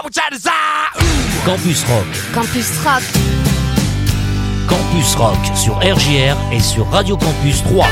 Campus Rock. Campus Rock. Campus Rock sur RJR et sur Radio Campus 3.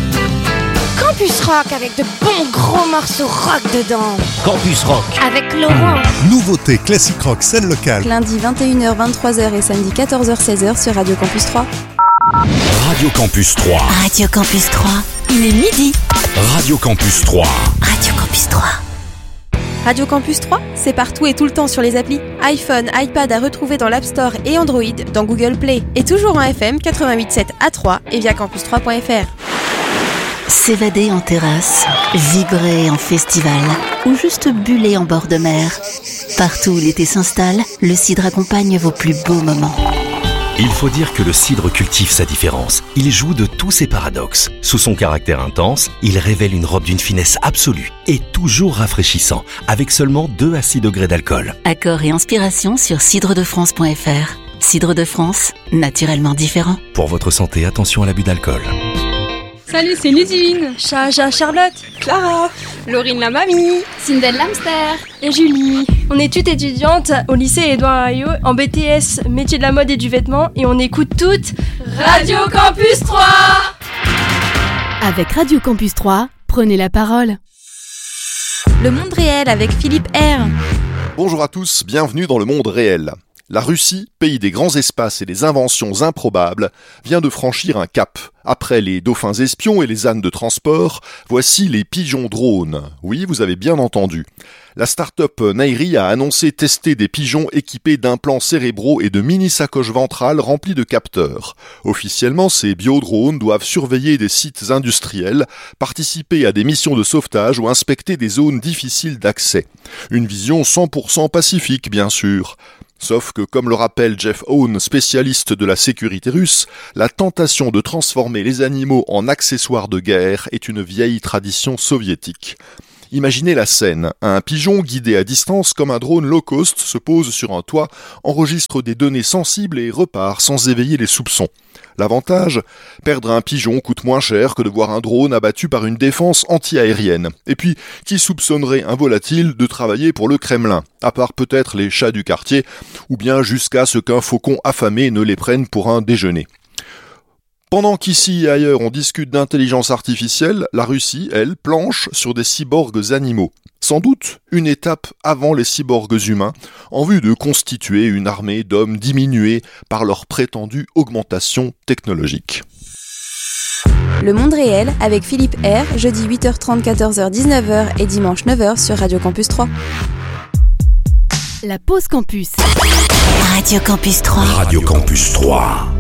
Campus Rock avec de bons gros morceaux rock dedans. Campus Rock avec Laurent. Nouveauté classique rock scène locale. Lundi 21h 23h et samedi 14h 16h sur Radio Campus 3. Radio Campus 3. Radio Campus 3. Il est midi. Radio Campus 3. Radio Campus 3. Radio Campus 3, c'est partout et tout le temps sur les applis iPhone, iPad à retrouver dans l'App Store et Android, dans Google Play. Et toujours en FM 88.7 à 3 et via campus3.fr. S'évader en terrasse, vibrer en festival ou juste buller en bord de mer. Partout où l'été s'installe, le cidre accompagne vos plus beaux moments. Il faut dire que le cidre cultive sa différence. Il joue de tous ses paradoxes. Sous son caractère intense, il révèle une robe d'une finesse absolue et toujours rafraîchissant, avec seulement 2 à 6 degrés d'alcool. Accords et inspiration sur cidredefrance.fr. Cidre de France, naturellement différent. Pour votre santé, attention à l'abus d'alcool. Salut, c'est Ludivine, Chacha, Charlotte, Clara, Laurine la mamie, Sindel Lamster et Julie. On est toutes étudiantes au lycée Édouard Herriot en BTS, métier de la mode et du vêtement, et on écoute toutes Radio Campus 3. Avec Radio Campus 3, prenez la parole. Le monde réel avec Philippe R. Bonjour à tous, bienvenue dans le monde réel. La Russie, pays des grands espaces et des inventions improbables, vient de franchir un cap. Après les dauphins espions et les ânes de transport, voici les pigeons drones. Oui, vous avez bien entendu. La start-up Nairi a annoncé tester des pigeons équipés d'implants cérébraux et de mini-sacoches ventrales remplies de capteurs. Officiellement, ces biodrones doivent surveiller des sites industriels, participer à des missions de sauvetage ou inspecter des zones difficiles d'accès. Une vision 100% pacifique, bien sûr. Sauf que, comme le rappelle Jeff Owen, spécialiste de la sécurité russe, la tentation de transformer les animaux en accessoires de guerre est une vieille tradition soviétique. Imaginez la scène. Un pigeon guidé à distance comme un drone low cost se pose sur un toit, enregistre des données sensibles et repart sans éveiller les soupçons. L'avantage ? Perdre un pigeon coûte moins cher que de voir un drone abattu par une défense anti-aérienne. Et puis, qui soupçonnerait un volatile de travailler pour le Kremlin ? À part peut-être les chats du quartier, ou bien jusqu'à ce qu'un faucon affamé ne les prenne pour un déjeuner. Pendant qu'ici et ailleurs on discute d'intelligence artificielle, la Russie, elle, planche sur des cyborgs animaux. Sans doute une étape avant les cyborgs humains, en vue de constituer une armée d'hommes diminués par leur prétendue augmentation technologique. Le monde réel avec Philippe R, jeudi 8h30, 14h, 19h et dimanche 9h sur Radio Campus 3. La pause campus. Radio Campus 3. Radio Campus 3.